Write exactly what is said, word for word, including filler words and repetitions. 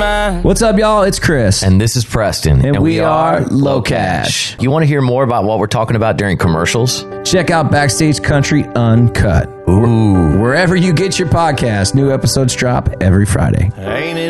mine. What's up, y'all? It's Chris. And this is Preston. And, and we, we are Low Cash. You want to hear more about what we're talking about during commercials? Check out Backstage Country Uncut. Ooh. Wherever you get your podcast, new episodes drop every Friday. Ain't it